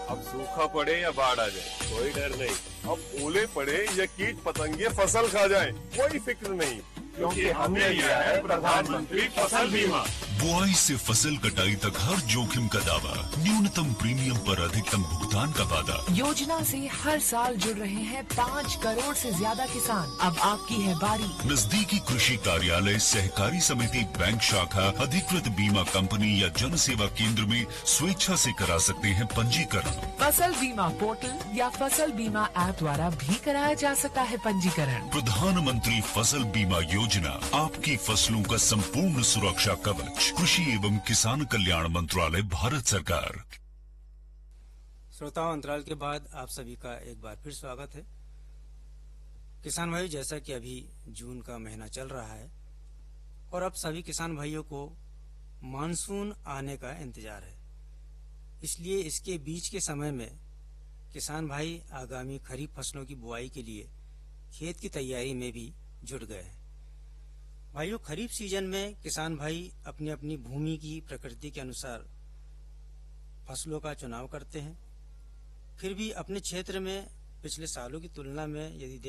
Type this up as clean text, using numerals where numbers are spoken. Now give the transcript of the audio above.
अब सूखा पड़े या बाढ़ आ जाए कोई डर नहीं। अब ओले पड़े या कीट पतंगे फसल खा जाए कोई फिक्र नहीं, क्योंकि हमने लिया है प्रधानमंत्री फसल बीमा। बुआई से फसल कटाई तक हर जोखिम का दावा, न्यूनतम प्रीमियम पर अधिकतम भुगतान का वादा। योजना से हर साल जुड़ रहे हैं 5 करोड़ से ज्यादा किसान। अब आपकी है बारी। नजदीकी कृषि कार्यालय, सहकारी समिति, बैंक शाखा, अधिकृत बीमा कंपनी या जन सेवा केंद्र में स्वेच्छा से करा सकते हैं पंजीकरण। फसल बीमा पोर्टल या फसल बीमा ऐप द्वारा भी कराया जा सकता है पंजीकरण। प्रधानमंत्री फसल बीमा योजना, आपकी फसलों का संपूर्ण सुरक्षा कवच। कृषि एवं किसान कल्याण मंत्रालय, भारत सरकार। श्रोताओं, अंतराल के बाद आप सभी का एक बार फिर स्वागत है। किसान भाई, जैसा कि अभी जून का महीना चल रहा है और अब सभी किसान भाइयों को मानसून आने का इंतजार है, इसलिए इसके बीच के समय में किसान भाई आगामी खरीफ फसलों की बुआई के लिए खेत की तैयारी में भी जुट गए हैं। भाइयों, खरीफ सीजन में किसान भाई अपनी अपनी भूमि की प्रकृति के अनुसार फसलों का चुनाव करते हैं। फिर भी अपने क्षेत्र में पिछले सालों की तुलना में यदि